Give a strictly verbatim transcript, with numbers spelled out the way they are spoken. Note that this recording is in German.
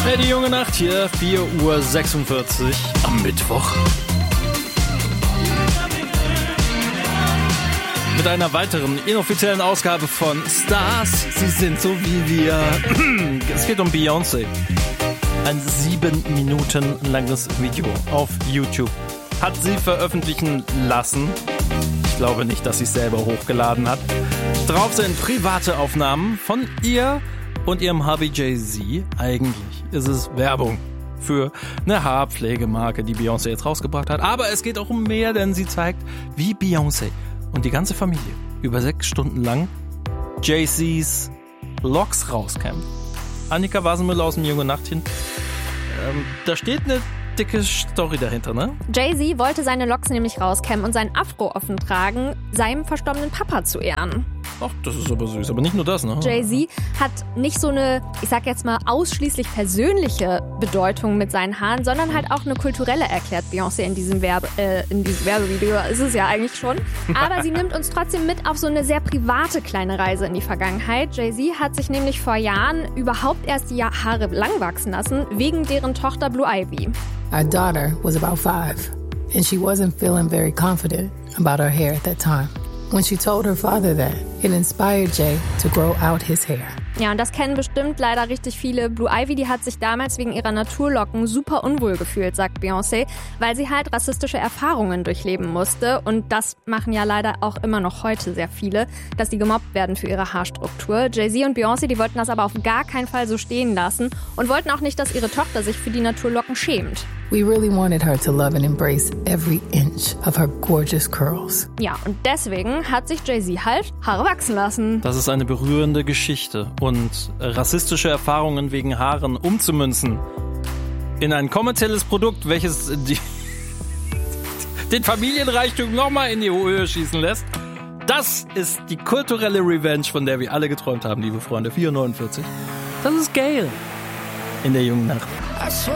Hey, die junge Nacht hier, vier Uhr sechsundvierzig am Mittwoch. Mit einer weiteren inoffiziellen Ausgabe von Stars. Sie sind so wie wir. Es geht um Beyoncé. Ein sieben Minuten langes Video auf YouTube hat sie veröffentlichen lassen. Ich glaube nicht, dass sie es selber hochgeladen hat. Drauf sind private Aufnahmen von ihr und ihrem Hubby Jay-Z. Eigentlich ist es Werbung für eine Haarpflegemarke, die Beyoncé jetzt rausgebracht hat. Aber es geht auch um mehr, denn sie zeigt, wie Beyoncé und die ganze Familie über sechs Stunden lang Jay-Z's Locks rauskämmt. Annika Wasenmüller aus dem Junge Nachtchen. Ähm, da steht eine dicke Story dahinter, ne? Jay-Z wollte seine Locks nämlich rauskämmen und sein Afro offen tragen, seinem verstorbenen Papa zu ehren. Ach, das ist aber süß. Aber nicht nur das, ne? Jay-Z hat nicht so eine, ich sag jetzt mal, ausschließlich persönliche Bedeutung mit seinen Haaren, sondern halt auch eine kulturelle, erklärt Beyoncé in diesem, Werbe, äh, in diesem Werbevideo. Ist es ja eigentlich schon. Aber sie nimmt uns trotzdem mit auf so eine sehr private kleine Reise in die Vergangenheit. Jay-Z hat sich nämlich vor Jahren überhaupt erst die Haare lang wachsen lassen, wegen deren Tochter Blue Ivy. Our daughter was about five, and she wasn't feeling very confident about her hair at that time. When she told her father that, it inspired Jay to grow out his hair. Ja, und das kennen bestimmt leider richtig viele. Blue Ivy, die hat sich damals wegen ihrer Naturlocken super unwohl gefühlt, sagt Beyoncé, weil sie halt rassistische Erfahrungen durchleben musste. Und das machen ja leider auch immer noch heute sehr viele, dass sie gemobbt werden für ihre Haarstruktur. Jay-Z und Beyoncé, die wollten das aber auf gar keinen Fall so stehen lassen und wollten auch nicht, dass ihre Tochter sich für die Naturlocken schämt. We really wanted her to love and embrace every inch of her gorgeous curls. Ja, und deswegen hat sich Jay-Z halt Haare wachsen lassen. Das ist eine berührende Geschichte. Und rassistische Erfahrungen wegen Haaren umzumünzen in ein kommerzielles Produkt, welches die, den Familienreichtum nochmal in die Höhe schießen lässt, das ist die kulturelle Revenge, von der wir alle geträumt haben, liebe Freunde. vier Uhr neunundvierzig. Das ist geil. In der jungen Nacht.